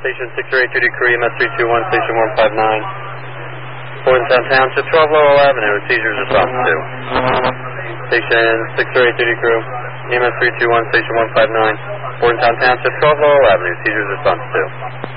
Station 608 crew, EMS 321, Station 159. Bordentown Township, 12 Laurel Avenue, seizures response 2. Station 608 crew, EMS 321, Station 159. Bordentown Township, 12 Laurel Avenue, seizures response 2.